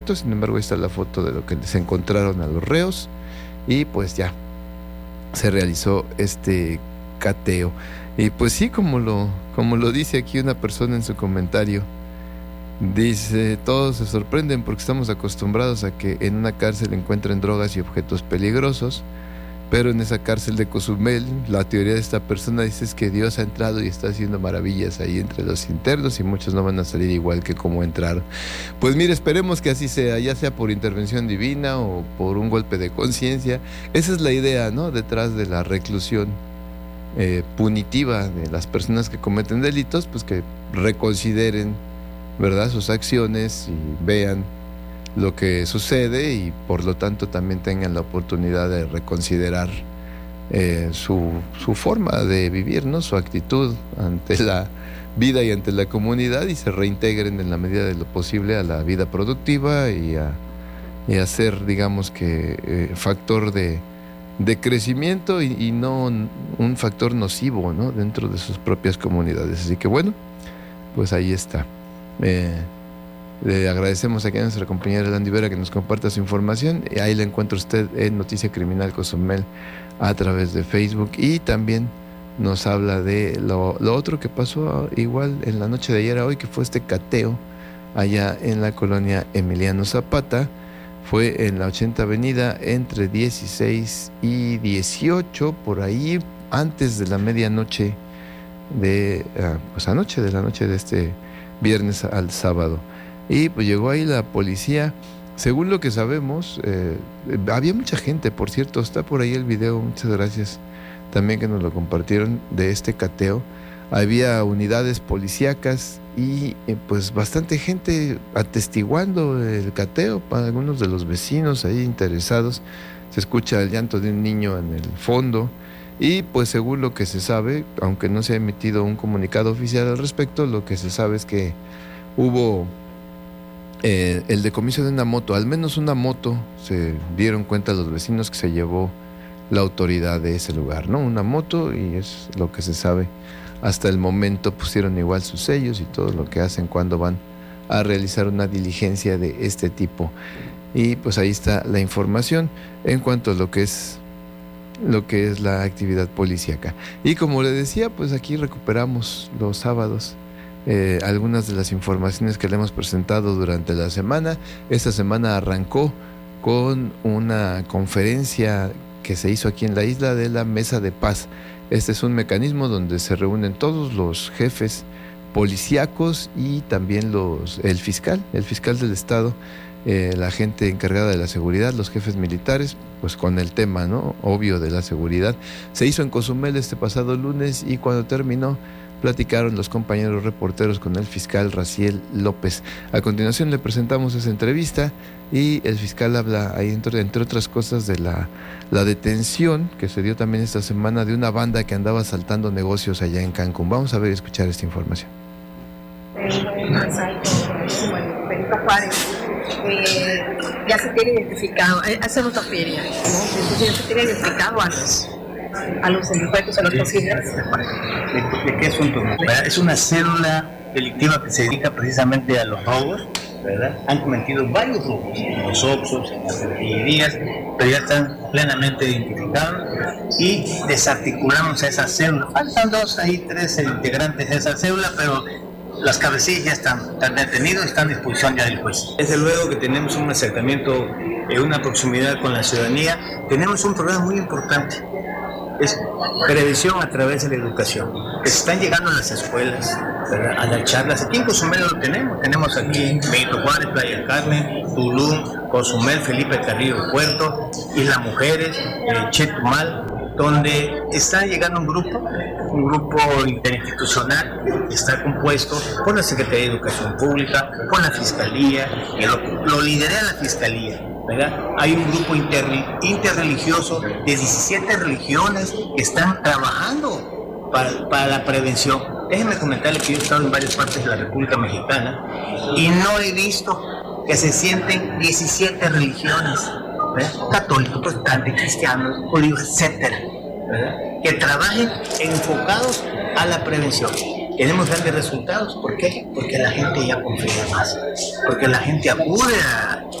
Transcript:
Sin embargo, ahí está la foto de lo que se encontraron a los reos y pues ya se realizó este cateo. Y pues sí, como lo dice aquí una persona en su comentario, dice, todos se sorprenden porque estamos acostumbrados a que en una cárcel encuentren drogas y objetos peligrosos, pero en esa cárcel de Cozumel, la teoría de esta persona dice es que Dios ha entrado y está haciendo maravillas ahí entre los internos y muchos no van a salir igual que como entraron. Pues mire, esperemos que así sea, ya sea por intervención divina o por un golpe de conciencia. Esa es la idea, ¿no? Detrás de la reclusión punitiva de las personas que cometen delitos, pues que reconsideren, ¿verdad?, sus acciones y vean lo que sucede y por lo tanto también tengan la oportunidad de reconsiderar su forma de vivir, ¿no?, su actitud ante la vida y ante la comunidad y se reintegren en la medida de lo posible a la vida productiva y a ser, digamos que, factor de crecimiento y no un factor nocivo, ¿no?, dentro de sus propias comunidades. Así que bueno, pues ahí está. Le agradecemos aquí a nuestra compañera Landy Vera que nos comparta su información. Ahí la encuentra usted en Noticia Criminal Cozumel a través de Facebook y también nos habla de lo otro que pasó igual en la noche de ayer a hoy, que fue este cateo allá en la colonia Emiliano Zapata. Fue en la 80 Avenida entre 16 y 18, por ahí antes de la medianoche pues anoche, de la noche de este viernes al sábado. Y pues llegó ahí la policía. Según lo que sabemos, había mucha gente, por cierto, está por ahí el video, muchas gracias también que nos lo compartieron, de este cateo. Había unidades policíacas y pues bastante gente atestiguando el cateo, para algunos de los vecinos ahí interesados. Se escucha el llanto de un niño en el fondo y pues según lo que se sabe, aunque no se ha emitido un comunicado oficial al respecto, lo que se sabe es que hubo el decomiso de una moto, al menos una moto, se dieron cuenta los vecinos que se llevó la autoridad de ese lugar, ¿no? Una moto, y es lo que se sabe hasta el momento. Pusieron igual sus sellos y todo lo que hacen cuando van a realizar una diligencia de este tipo. Y pues ahí está la información en cuanto a lo que es la actividad policíaca. Y como le decía, pues aquí recuperamos los sábados algunas de las informaciones que le hemos presentado durante la semana. Esta semana arrancó con una conferencia que se hizo aquí en la isla de la Mesa de Paz. Este es un mecanismo donde se reúnen todos los jefes policíacos y también el fiscal del estado, la gente encargada de la seguridad, los jefes militares, pues con el tema, ¿no?, obvio, de la seguridad. Se hizo en Cozumel este pasado lunes y cuando terminó platicaron los compañeros reporteros con el fiscal Raciel López. A continuación le presentamos esa entrevista y el fiscal habla ahí entre otras cosas de la detención que se dio también esta semana de una banda que andaba asaltando negocios allá en Cancún. Vamos a ver y escuchar esta información. Un asalto en Benito Juárez. Ya se tiene identificado, hace otra feria, ¿no? Entonces ya se tiene identificado a los delincuentes, a los posibles. ¿De qué asunto? Es una célula delictiva que se dedica precisamente a los robos, ¿verdad? Han cometido varios robos en los Oxxos, en las refinerías, pero ya están plenamente identificados y desarticulamos a esa célula. Faltan tres integrantes de esa célula, pero las cabecillas ya están detenidos y están a disposición ya del juez. Desde luego que tenemos un acercamiento, una proximidad con la ciudadanía. Tenemos un programa muy importante. Es prevención a través de la educación. Están llegando a las escuelas, ¿verdad?, a las charlas. Aquí en Cozumel lo tenemos aquí en Benito Juárez, Playa del Carmen, Tulum, Cozumel, Felipe Carrillo Puerto, Isla Mujeres, Chetumal, donde está llegando un grupo interinstitucional que está compuesto por la Secretaría de Educación Pública, por la Fiscalía, que lo lidera la Fiscalía, ¿verdad? Hay un grupo interreligioso de 17 religiones que están trabajando para la prevención. Déjenme comentarle que yo he estado en varias partes de la República Mexicana y no he visto que se sienten 17 religiones, ¿verdad?, católicos, protestantes, cristianos, judíos, etcétera, ¿verdad?, que trabajen enfocados a la prevención. Tenemos grandes resultados. ¿Por qué? Porque la gente ya confía más, porque la gente acude a